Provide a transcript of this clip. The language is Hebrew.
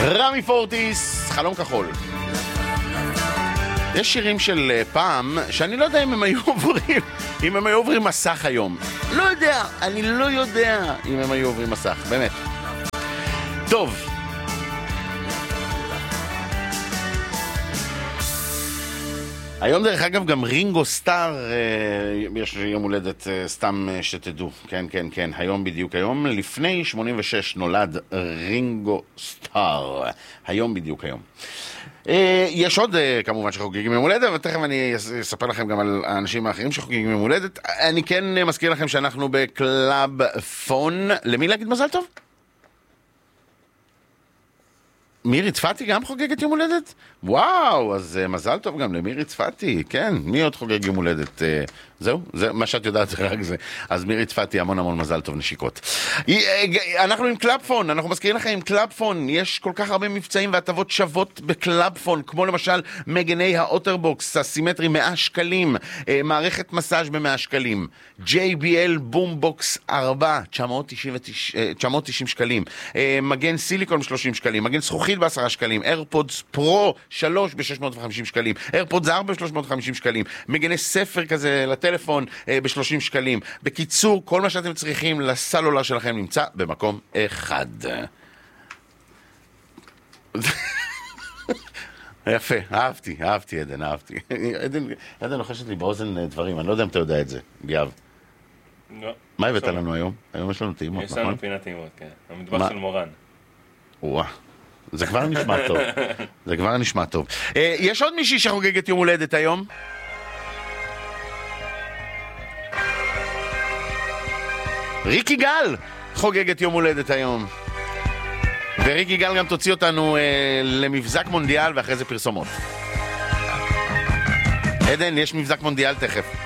רמי פורטיס, חלום כחול. יש שירים של פעם שאני לא יודע אם הם היו עוברים מסך היום. לא יודע, אני לא יודע אם הם היו עוברים מסך, באמת. טוב. היום דרך אגב גם רינגו סטאר, יש יום הולדת סתם שתדעו, כן, היום בדיוק היום, לפני 86 נולד רינגו סטאר, היום בדיוק היום. יש עוד כמובן שחוגגים יום הולדת, ותכף אני אספר לכם גם על האנשים האחרים שחוגגים יום הולדת. אני כן מזכיר לכם שאנחנו בקלאב פון, למי להגיד מזל טוב? מירי צפתי גם חוגגת יום הולדת? וואו, אז מזל טוב גם למירי צפתי, כן, מי עוד חוגג יום הולדת? זהו, זה מה שאת יודעת, זה רק זה. אז מירי צפתי, המון מזל טוב, נשיקות. אנחנו עם קלאבפון, אנחנו מזכירים לכם עם קלאבפון, יש כל כך הרבה מבצעים והטבות שוות בקלאבפון, כמו למשל מגני האוטרבוקס, הסימטרי 100 שקלים, מערכת מסאז' ב100 שקלים, JBL בומבוקס 4, 990 שקלים, מגן סיליקון ב30 שקלים, מגן זכוכית ב10 שקלים, איירפודס פרו 3 ב650 שקלים, איירפודס 4 ב350 שקלים, מגני ספר כזה לטלפון ב30 שקלים. בקיצור, כל מה שאתם צריכים לסלולר שלכם נמצא במקום אחד. יפה, אהבתי עדן, עדן לוחשת לי באוזן דברים, אני לא יודע אם אתה יודע את זה, גיאב. לא. מה הבאת לנו היום? היום יש לנו טעימות, נכון? יש לנו פינת טעימות, כן. המטבח של מורן. וואה. זה כבר נשמע טוב. יש עוד מישהי שחוגגת יום הולדת היום? ריקי גל חוגגת יום הולדת היום. וריקי גל גם תוציא אותנו למבזק מונדיאל ואחרי זה פרסומות. עדן, יש מבזק מונדיאל תכף.